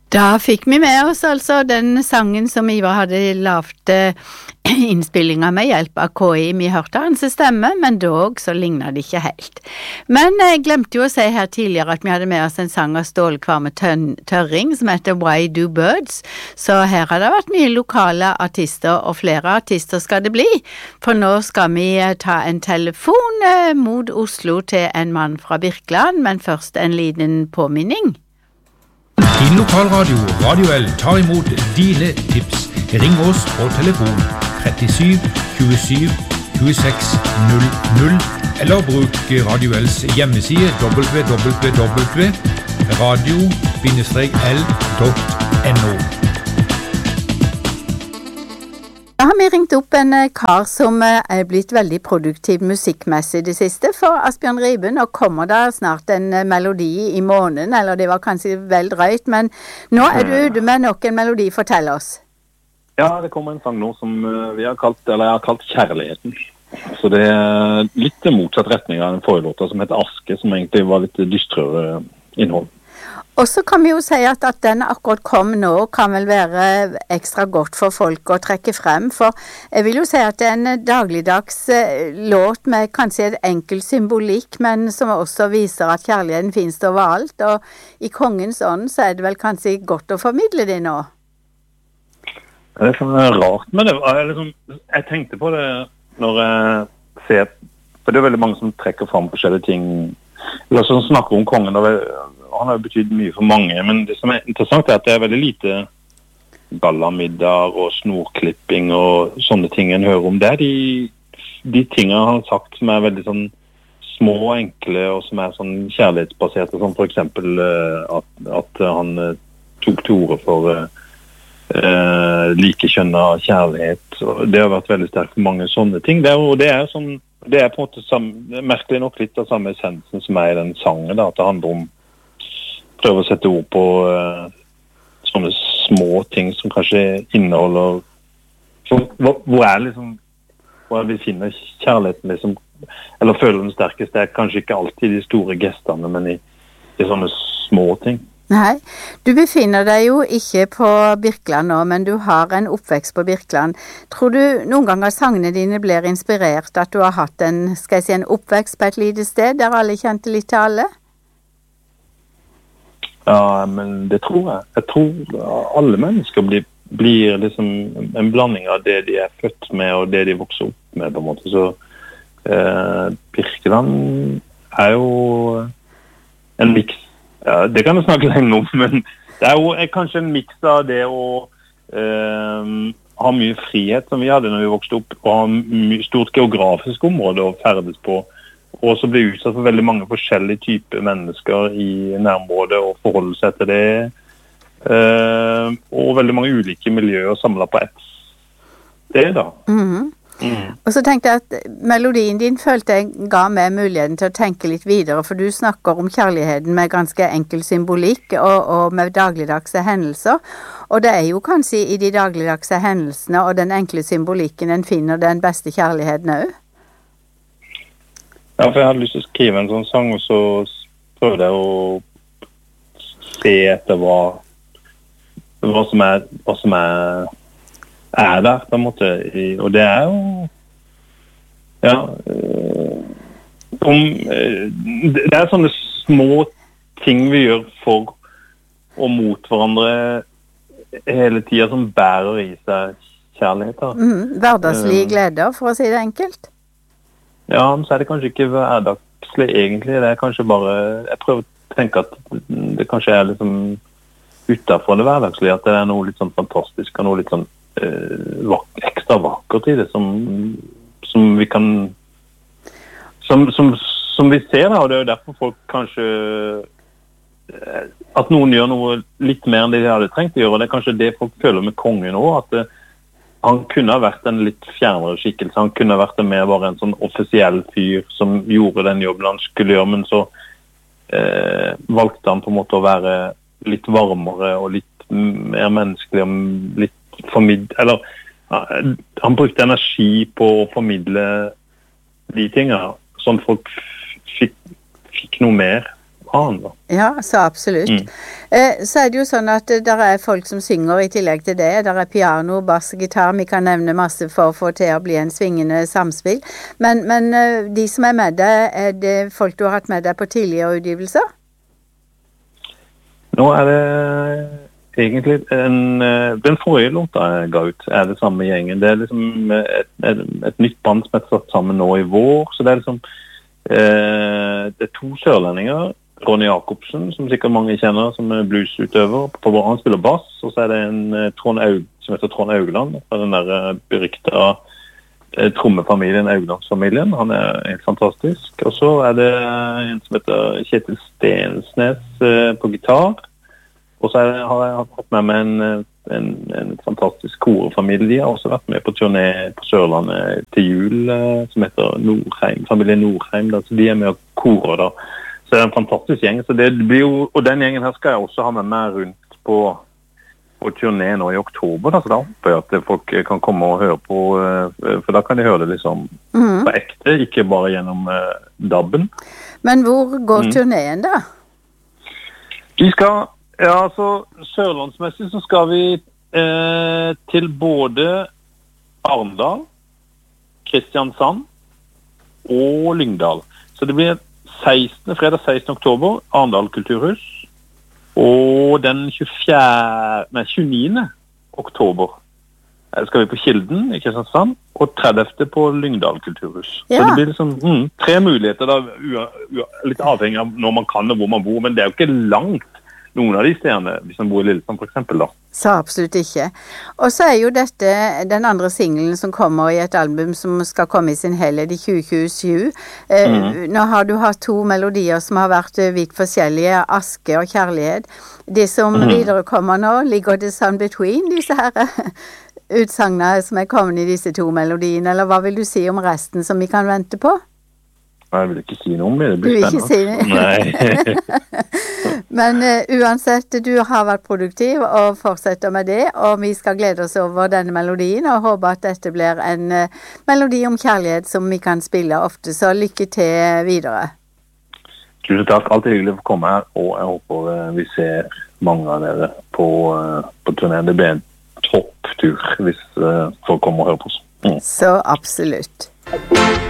Da fikk vi med oss altså den sangen som Ivar hadde lavt innspillinger med hjelp av KI. Vi hørte hans stemme, men dog så lignet det ikke helt. Men jeg glemte jo å si her tidligere at vi hadde med oss en sang av Stålkvarme Tørring som heter Why Do Birds, så her har det vært mye lokale artister, og flere artister skal det bli, for nå skal vi ta en telefon mot Oslo til en mann fra Birkeland, men først en liten påminning. Din lokalradio, Radio L, tar imot dine tips. Ring oss på telefon 37 27 26 00, eller bruk Radio L's hjemmeside www.radio-l.no. Da har vi ringt opp en kar som blitt veldig produktiv musikkmessig det siste for Asbjørn Riben, og kommer da snart en melodi i måneden, eller det var kanskje vel drøyt, men nå du ute med nok en melodi, fortell oss. Ja, det kommer en sang nå som jeg har kalt Kjærligheten. Så det litt motsatt retning av en forrige låta som heter Aske, som egentlig var litt dystrere innhold. Og så kan vi jo si at den akkurat kom nå kan vel være ekstra godt for folk å trekke frem, for jeg vil jo si at det en dagligdags låt med kanskje et enkel symbolikk, men som også viser at kjærligheten finnes overalt, og i kongens ånd så det vel kanskje godt å formidle det nå. Det sånn rart med det. Jeg tenkte på det når jeg ser, for det veldig mange som trekker frem forskjellige ting, eller som snakker om kongen, han har betydd mye for mange, men det som interessant at det veldig lite gallamiddag og snorklipping og sånne ting en hører om. Det de tingene han har sagt som veldig sånn små og enkle, og som sånn kjærlighetsbaserte, som for eksempel at han tok til orde for likekjønna kjærlighet. Det har vært veldig sterkt for mange sånne ting. Det er på en måte merkelig nok litt av samme essensen som i den sangen, da, at det handler om prøve å sette ord på sånne små ting som kanskje inneholder hvor vi finner kjærligheten liksom, eller føler den sterkest. Det kanskje ikke alltid de store gestene, men i sånne små ting. Nei, du befinner deg jo ikke på Birkeland nå, men du har en oppvekst på Birkeland. Tror du noen ganger sangene dine blir inspirert, at du har hatt en oppvekst på et lite sted der alle kjente litt til alle? Ja, men det tror jeg. Jeg tror alle mennesker blir liksom en blanding av det de født med og det de vokser opp med, på en måte. Så Birkeland jo en miks. Ja, det kan jeg snakke lenge om, men det jo kanskje en miks av det å ha mye frihet som vi hadde når vi vokste opp, og ha stort geografisk område å ferdes på, og så blir utsatt for veldig mange forskjellige typer mennesker i nærområdet og forholde seg til det, og veldig mange ulike miljøer samlet på ett sted da. Og så tenkte jeg at melodien din følte jeg ga meg muligheten til å tenke litt videre, for du snakker om kjærligheten med ganske enkel symbolikk og med dagligdagse hendelser, og det jo kanskje i de dagligdagse hendelsene og den enkle symbolikken en finner den beste kjærligheten også? Ja, for jeg hadde lyst til å skrive en sånn sang, og så prøvde jeg å se etter hva som er der, på en måte. Og det jo det sånne små ting vi gjør for og mot hverandre hele tiden som bærer i seg kjærlighet. Hverdagslige gleder, for å si det enkelt. Ja, men så det kanskje ikke hverdagslig egentlig. Det kanskje bare, jeg prøver å tenke at det kanskje liksom utenfor det hverdagslige, at det noe litt sånn fantastisk, og noe litt sånn ekstra vakkert i det, som vi kan som vi ser da, og det jo derfor folk kanskje at noen gjør noe litt mer enn det de hadde trengt å gjøre, og det kanskje det folk føler med kongen også, at han kunne ha vært en litt fjernere skikkelse, han kunne ha vært mer bare en sånn offisiell fyr som gjorde den jobben han skulle gjøre, men så valgte han på en måte å være litt varmere og litt mer menneskelig og litt eller han brukte energi på å formidle de tingene, sånn at folk fikk noe mer annen da. Ja, så absolutt. Så det jo sånn at der folk som synger i tillegg til det. Der piano, bass, gitar. Vi kan nevne masse for å få til å bli en svingende samspill. Men de som med deg, det folk du har hatt med deg på tidligere utgivelser? Nå det egentlig den forrige låta jeg ga ut, det samme gjengen. Det liksom et nytt band som satt sammen nå i vår, så det liksom det 2 sørlendinger, Ronny Jakobsen, som sikkert mange kjenner, som bluesutøver. Han spiller bass, og så det en Trond som heter Trond Augland, fra den der berykta trommefamilien, Auglandsfamilien. Han helt fantastisk. Og så det en som heter Kjetil Stensnes på gitar. Og så har jeg hatt med meg en fantastisk korefamilie. Jeg har også vært med på turné på Sørlandet til jul, som heter Nordheim, familien Nordheim. Da. Så de med og korer da. Så det en fantastisk gjeng. Så det blir jo, og den gjengen her skal jeg også ha med meg rundt på turné nå i oktober. Da. Så da håper jeg at folk kan komme og høre på, for da kan de høre det liksom på ekte, ikke bare gjennom DAB-en. Men hvor går turnéen da? Vi skal, så sørlandsmessig så skal vi til både Arendal, Kristiansand og Lyngdal. Så det blir fredag 16. oktober, Arendal Kulturhus, og den 29. oktober skal vi på Kilden i Kristiansand, og 30. på Lyngdal Kulturhus. Ja. Så det blir liksom 3 muligheter da, litt avhengig av når man kan og hvor man bor, men det jo ikke langt noen av de stedene, hvis man bor i Lillestrøm for eksempel da. Så absolutt ikke. Og så jo dette den andre singlen som kommer i et album som skal komme i sin helhet i 2027. Nå har du hatt 2 melodier som har vært vidt forskjellige, Aske og Kjærlighet. Det som videre kommer nå, ligger det Sun Between, disse her utsagene som kommet i disse 2 melodiene, eller hva vil du si om resten som vi kan vente på? Jeg vil ikke si noe om det, det blir spennende. Du vil ikke si det? Nei. Men uansett, du har vært produktiv og fortsetter med det, og vi skal glede oss over denne melodien og håpe at dette blir en melodi om kjærlighet som vi kan spille ofte, så lykke til videre. Tusen takk, alltid hyggelig for å komme her, og jeg håper vi ser mange av dere på turneen. Det blir en topptur hvis folk kommer og hører på oss. Så absolutt.